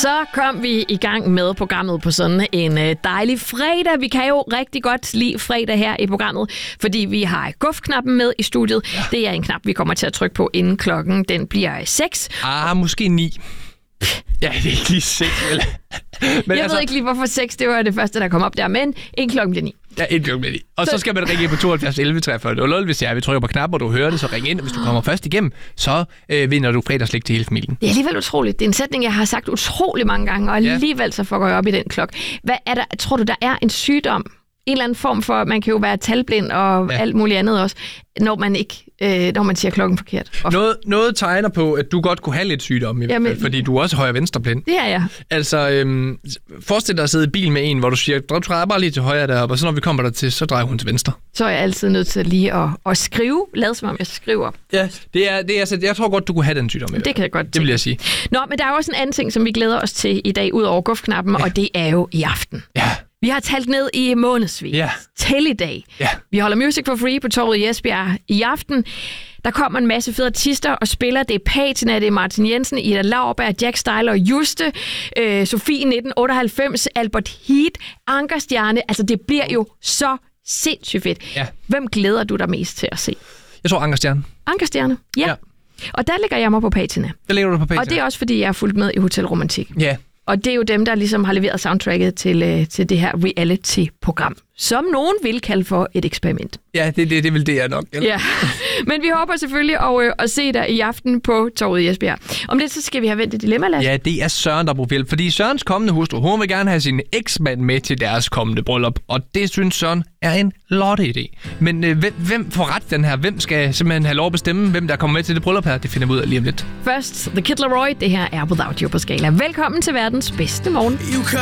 Så kom vi i gang med programmet på sådan en dejlig fredag. Vi kan jo rigtig godt lide fredag her i programmet, fordi vi har guf-knappen med i studiet. Ja. Det er en knap, vi kommer til at trykke på inden klokken. Den bliver 6. Måske 9. Ja, det er ikke lige 6, vel? Men jeg ved ikke lige, hvorfor 6, det var det første, der kom op der, men en klokken bliver 9. Ja, en klokken bliver 9. Og så skal man ringe ind på 72 11 43 00, hvis vi trykker på knappen, og du hører det, så ring ind. Hvis du kommer først igennem, så vinder du fredagslæg til hele familien. Det er alligevel utroligt. Det er en sætning, jeg har sagt utrolig mange gange, og alligevel så får jeg op i den klok. Hvad er der? Tror du, der er en sygdom? En eller anden form for, man kan jo være talblind og alt muligt andet også, når man siger klokken forkert. Noget tegner på, at du godt kunne have lidt sygdom, i hvert fald, fordi du er også højre-venstre-blind. Det er jeg. Altså, forestil dig at sidde i bil med en, hvor du siger, drejer bare lige til højre deroppe, og så når vi kommer der til, så drejer hun til venstre. Så er jeg altid nødt til lige at skrive, lad som om jeg skriver. Ja, jeg tror godt, du kunne have den sygdom. Det kan jeg godt tænke. Det vil jeg sige. Nå, men der er også en anden ting, som vi glæder os til i dag, ud over guf-knappen, og det er jo i aften. Ja. Vi har talt ned i månedsvis. Ja. Til i dag. Ja. Vi holder Music for Free på Torvet i Esbjerg i aften. Der kommer en masse fede artister og spiller. Det er Patina, det er Martin Jensen, Ida Lauerberg, Jack Styler og Juste, Sofie 1998, Albert Heat, Ankerstjerne. Altså, det bliver jo så sindssygt fedt. Ja. Hvem glæder du dig mest til at se? Jeg tror Ankerstjerne. Ankerstjerne? Ja. Og der lægger jeg mig på Patina. Der ligger du på Patina. Og det er også, fordi jeg er fulgt med i Hotel Romantik. Ja. Og det er jo dem, der ligesom har leveret soundtracket til det her reality-program, som nogen vil kalde for et eksperiment. Ja, det vil det jeg nok. Ja, men vi håber selvfølgelig at se dig i aften på Torvet i Esbjerg. Om lidt, så skal vi have vendt et dilemma, Lasse. Ja, det er Søren, der bruger hjælp, fordi Sørens kommende hustru, hun vil gerne have sin eksmand med til deres kommende bryllup, og det synes Søren er en lotte idé. Men hvem får ret den her? Hvem skal simpelthen have lov at bestemme, hvem der kommer med til det bryllup her? Det finder vi ud af lige om lidt. Først The Kid Laroi, det her er Without You på Skala. Velkommen til verdens bedste morgen.